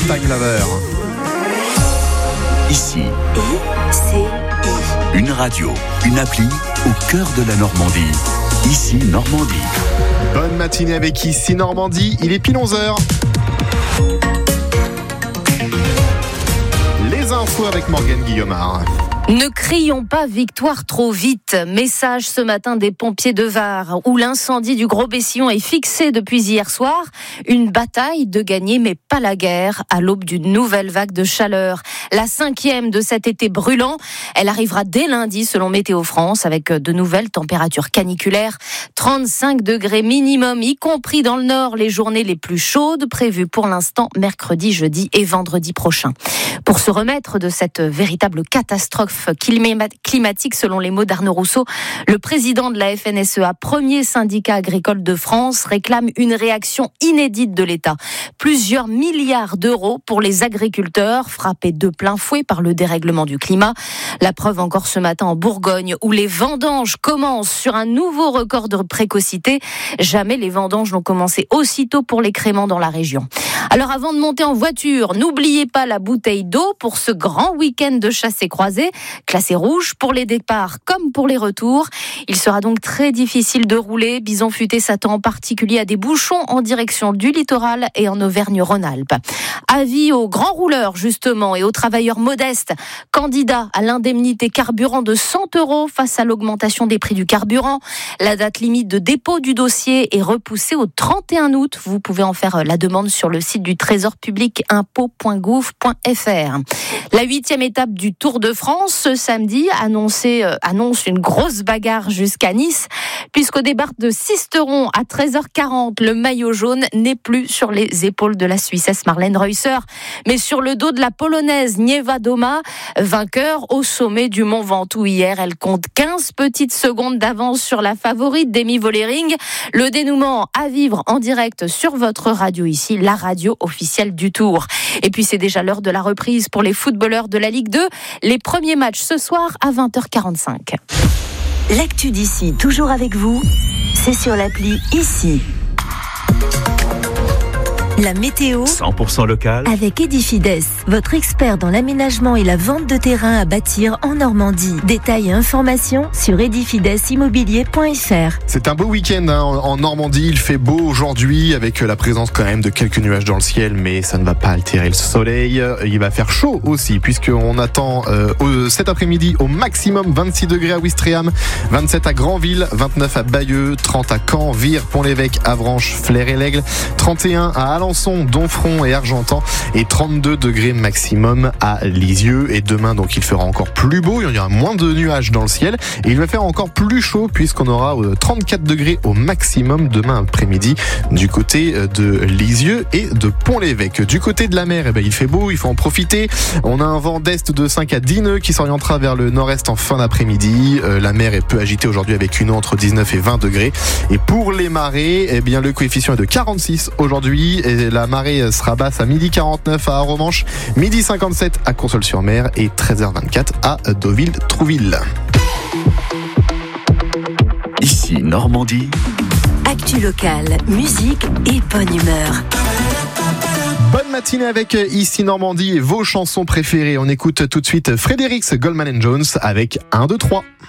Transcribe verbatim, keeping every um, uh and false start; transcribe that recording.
Part-Time Lover. Ici, I C I. une radio, une appli au cœur de la Normandie. Ici Normandie. Bonne matinée avec Ici Normandie, il est pile onze heures. Les infos avec Morgane Guillaumard. Ne crions pas victoire trop vite. Message ce matin des pompiers de Var, où l'incendie du Gros-Bessillon est fixé depuis hier soir. Une bataille de gagner, mais pas la guerre, à l'aube d'une nouvelle vague de chaleur. La cinquième de cet été brûlant. Elle arrivera dès lundi, selon Météo France, avec de nouvelles températures caniculaires. trente-cinq degrés minimum, y compris dans le nord, les journées les plus chaudes, prévues pour l'instant mercredi, jeudi et vendredi prochain. Pour se remettre de cette véritable catastrophe climatique, selon les mots d'Arnaud Rousseau, le président de la F N S E A, premier syndicat agricole de France, réclame une réaction inédite de l'État. Plusieurs milliards d'euros pour les agriculteurs frappés de plein fouet par le dérèglement du climat. La preuve encore ce matin en Bourgogne, où les vendanges commencent sur un nouveau record de précocité. Jamais les vendanges n'ont commencé aussitôt pour les créments dans la région. Alors avant de monter en voiture, n'oubliez pas la bouteille d'eau pour ce grand week-end de chassé-croisé, classé rouge pour les départs comme pour les retours. Il sera donc très difficile de rouler. Bison Futé s'attend en particulier à des bouchons en direction du littoral et en Auvergne-Rhône-Alpes. Avis aux grands rouleurs justement et aux travailleurs modestes, candidats à l'indemnité carburant de cent euros face à l'augmentation des prix du carburant. La date limite de dépôt du dossier est repoussée au trente et un août. Vous pouvez en faire la demande sur le site du Trésor public impôts point gouv point f r. La huitième étape du Tour de France ce samedi annoncé, euh, annonce une grosse bagarre jusqu'à Nice, puisqu'au départ de Sisteron à treize heures quarante, le maillot jaune n'est plus sur les épaules de la Suissesse Marlène Reusser, mais sur le dos de la Polonaise Nieva Doma, vainqueur au sommet du Mont Ventoux hier. Elle compte quinze petites secondes d'avance sur la favorite Demi Vollering. Le dénouement à vivre en direct sur votre radio ici, la radio officielle du Tour. Et puis c'est déjà l'heure de la reprise pour les footballeurs de la Ligue deux. Les premiers matchs ce soir à vingt heures quarante-cinq. L'actu d'ici, toujours avec vous, c'est sur l'appli Ici. La météo cent pour cent local. Avec Edifides, votre expert dans l'aménagement et la vente de terrain à bâtir en Normandie. Détails et informations sur edifides immobilier point f r. C'est un beau week-end hein, en Normandie, il fait beau aujourd'hui avec la présence quand même de quelques nuages dans le ciel, mais ça ne va pas altérer le soleil. Il va faire chaud aussi puisqu'on attend euh, cet après-midi au maximum vingt-six degrés à Ouistreham, vingt-sept à Granville, vingt-neuf à Bayeux, trente à Caen, Vire, Pont-l'Évêque, Avranches, Flers et l'Aigle, trente et un à Alençon, Donfront et Argentan et trente-deux degrés maximum à Lisieux. Et demain donc il fera encore plus beau, il y aura moins de nuages dans le ciel et il va faire encore plus chaud puisqu'on aura trente-quatre degrés au maximum demain après-midi du côté de Lisieux et de Pont-l'Évêque. Du côté de la mer, eh ben, il fait beau, il faut en profiter. On a un vent d'est de cinq à dix nœuds qui s'orientera vers le nord-est en fin d'après-midi. Euh, la mer est peu agitée aujourd'hui avec une eau entre dix-neuf et vingt degrés. Et pour les marées, eh bien, le coefficient est de quarante-six aujourd'hui. Et la marée sera basse à midi quarante-neuf à Aromanche, midi cinquante-sept à Console-sur-Mer et treize heures vingt-quatre à Deauville-Trouville. Ici Normandie. Actu locale, musique et bonne humeur. Bonne matinée avec Ici Normandie et vos chansons préférées. On écoute tout de suite Frédérix Goldman and Jones avec un, deux, trois.